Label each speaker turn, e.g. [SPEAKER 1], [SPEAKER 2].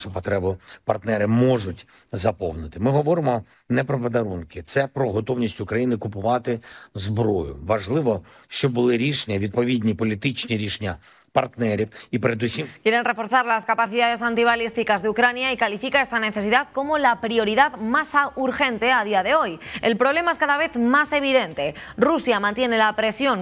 [SPEAKER 1] потребу партнери можуть заповнити. Ми говоримо не про подарунки, це про готовність України купувати зброю. Важливо, щоб були рішення, відповідні політичні рішення partnerів y передусім.
[SPEAKER 2] Quieren reforzar las capacidades antibalísticas de Ucrania y califica esta necesidad como la prioridad más urgente a día de hoy. El problema es cada vez más evidente. Rusia mantiene la presión